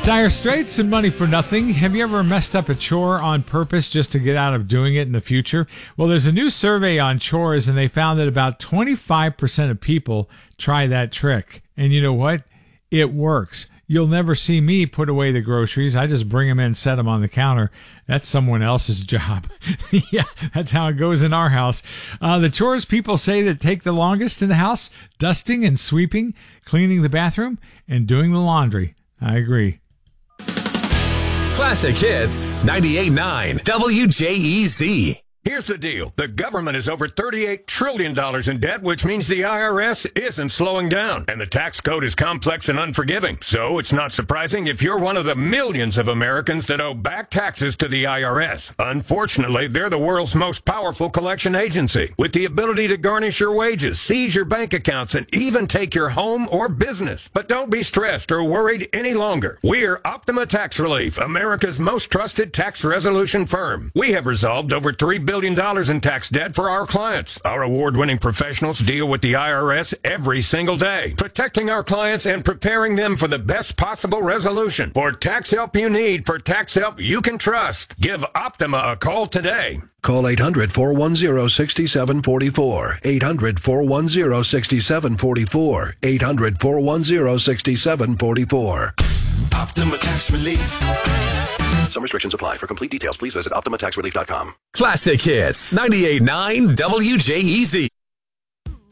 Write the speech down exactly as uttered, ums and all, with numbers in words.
Dire Straits and Money for Nothing. Have you ever messed up a chore on purpose just to get out of doing it in the future? Well, there's a new survey on chores, and they found that about twenty-five percent of people try that trick. And you know what? It works. You'll never see me put away the groceries. I just bring them in, set them on the counter. That's someone else's job. Yeah, that's how it goes in our house. Uh, the chores people say that take the longest in the house: dusting and sweeping, cleaning the bathroom, and doing the laundry. I agree. Classic Hits ninety-eight point nine W J E Z. Here's the deal. The government is over thirty-eight trillion dollars in debt, which means the I R S isn't slowing down. And the tax code is complex and unforgiving. So it's not surprising if you're one of the millions of Americans that owe back taxes to the I R S. Unfortunately, they're the world's most powerful collection agency, with the ability to garnish your wages, seize your bank accounts, and even take your home or business. But don't be stressed or worried any longer. We're Optima Tax Relief, America's most trusted tax resolution firm. We have resolved over three billion dollars in tax debt for our clients. Our award-winning professionals deal with the I R S every single day, protecting our clients and preparing them for the best possible resolution. For tax help you need, for tax help you can trust, give Optima a call today. Call eight hundred, four one zero, six seven four four. eight hundred, four one zero, six seven four four. eight hundred, four one zero, six seven four four. Optima Tax Relief. Some restrictions apply. For complete details, please visit optima tax relief dot com. Classic Hits ninety-eight point nine W J E Z.